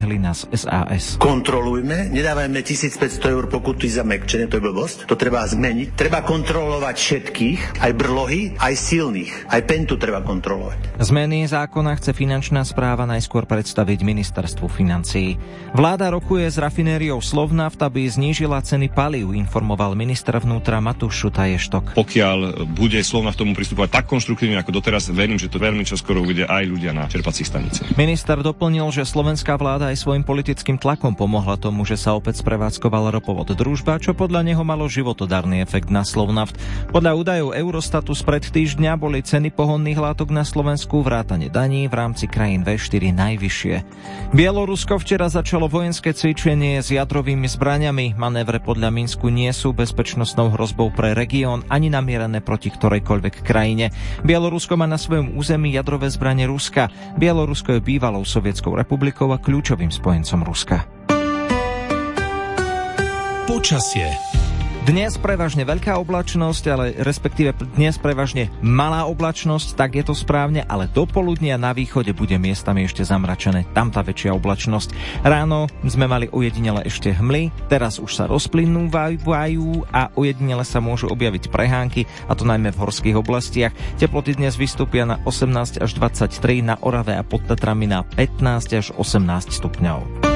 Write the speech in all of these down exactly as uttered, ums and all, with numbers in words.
Helina z es á es. Kontrolujme, nedávajme tisícpäťsto eur pokuty za mäkčenie, to je blbosť. To treba zmeniť. Treba kontrolovať všetkých, aj brlohy, aj silných. Aj pentu treba kontrolovať. Zmeny zákona chce finančná správa najskôr predstaviť ministerstvu financií. Vláda rokuje s rafinériou Slovnaft, aby znížila ceny palív, informoval minister vnútra Matúš Šutaj-Eštok. Pokiaľ bude Slovnaft tomu pristupovať tak konštruktívne ako doteraz, verím, že to veľmi čoskoro uvidia aj ľudia na čerpacích staniciach. Minister doplnil, že slovenská vláda aj svojim politickým tlakom pomohla tomu, že sa opäť sprevádzkoval ropovod Družba, čo podľa neho malo životodárny efekt na Slovnaft. Podľa údajov Eurostatu spred týždňa boli ceny pohonných látok na Slovensku vrátane daní v rámci krajín vé štyri najvyššie. Bielorusko včera začalo vojenské cvičenie s jadrovými zbraňami. Manévre podľa Minsku nie sú bezpečnostnou hrozbou pre región ani namierené proti ktorejkoľvek krajine. Bielorusko má na svojom území jadrové zbrane Ruska. Bielorusko je bývalou sovietskou republikou a kľúčovým spojencom Ruska. Počasie. Dnes prevažne veľká oblačnosť, ale respektíve dnes prevažne malá oblačnosť, tak je to správne, ale do poludnia na východe bude miestami ešte zamračené, tam tá väčšia oblačnosť. Ráno sme mali ojedinele ešte hmly, teraz už sa rozplynúvajú a ojedinele sa môžu objaviť prehánky, a to najmä v horských oblastiach. Teploty dnes vystúpia na osemnásť až dvadsaťtri, na Orave a pod Tatrami na pätnásť až osemnásť stupňov.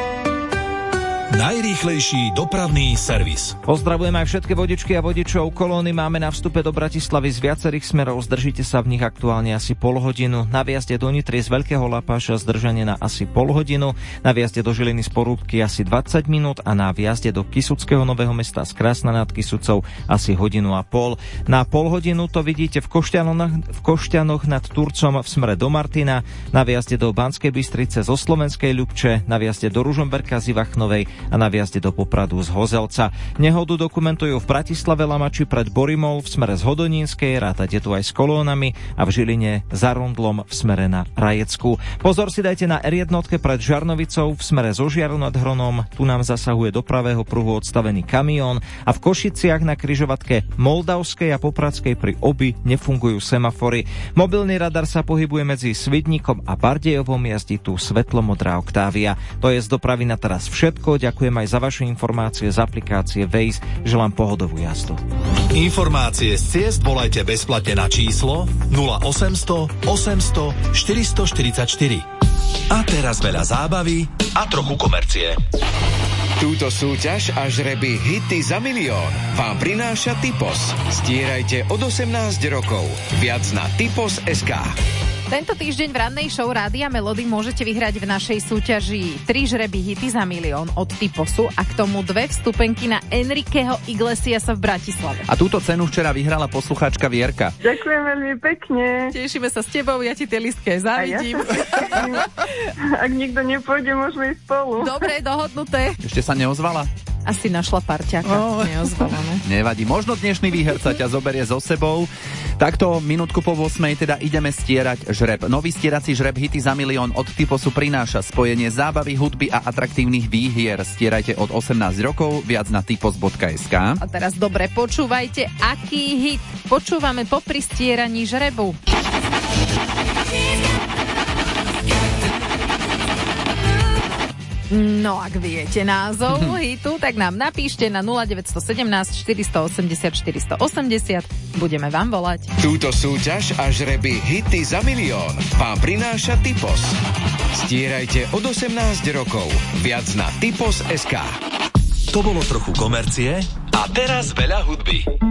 Najrýchlejší dopravný servis. Pozdravujem aj všetky vodičky a vodičov. Kolóny máme na vstupe do Bratislavy z viacerých smerov. Zdržíte sa v nich aktuálne asi pol hodinu. Na výjazde do Nitry z Veľkého Lapáša zdržanie na asi pol hodinu. Na výjazde do Žiliny z Porúbky asi dvadsať minút a na výjazde do Kysuckého Nového Mesta z Krásna nad Kysucou asi hodinu a pol. Na pol hodinu to vidíte v Košťanoch, v Košťanoch nad Turcom v smere do Martina. Na výjazde do Banskej Bystrice zo Slovenskej Ľubče. Na výjazde do Ružomberka z Ivachnovej a na výjazde do Popradu z Hozelca. Nehodu dokumentujú v Bratislave Lamači pred Borimou v smere z Hodonínskej, rátate tu aj s kolónami, a v Žiline za Rondlom v smere na Rajecku. Pozor si dajte na er jedna pred Žarnovicou v smere zo Žiaru nad Hronom, tu nám zasahuje do pravého pruhu odstavený kamión, a v Košiciach na križovatke Moldavskej a Popradskej pri Obi nefungujú semafory. Mobilný radar sa pohybuje medzi Svidníkom a Bardejovom, jazdí tu svetlomodrá Octavia. To je z dopravy na teraz všetko. Ďakujem aj za vaše informácie z aplikácie Waze. Želám pohodovú jazdu. Informácie z ciest volajte bezplatne na číslo nula osemsto osemsto štyristoštyridsaťštyri. A teraz veľa zábavy a trochu komercie. Túto súťaž a žreby hity za milión vám prináša Typos. Stierajte od osemnásť rokov. Viac na typos bodka es ká. Tento týždeň v rannej show Rádia Melody môžete vyhrať v našej súťaži tri žreby hity za milión od Typosu a k tomu dve vstupenky na Enriqueho Iglesiasa v Bratislave. A túto cenu včera vyhrala poslucháčka Vierka. Ďakujem veľmi pekne. Tešíme sa s tebou, ja ti tie listke závidím. Ja Ak nikto nepôjde, môžeme ísť spolu. Dobre, dohodnuté. Ešte sa neozvala? Asi našla parťaka. Oh. Neozvala, no. Nevadí, možno dnešný výherca ťa zoberie so sebou. Takto minútku po ôsmej teda ideme stierať žreb. Nový stierací žreb hity za milión od Typosu prináša spojenie zábavy, hudby a atraktívnych výhier. Stierajte od osemnásť rokov, viac na typos bodka es ká. A teraz dobre počúvajte, aký hit počúvame po pristieraní žrebu. No, ak viete názov hitu, tak nám napíšte na nula deväť jedna sedem štyri osem nula štyri osem nula. Budeme vám volať. Túto súťaž a žreby hity za milión vám prináša Typos. Stierajte od osemnásť rokov. Viac na typos bodka es ká. To bolo trochu komercie a teraz veľa hudby.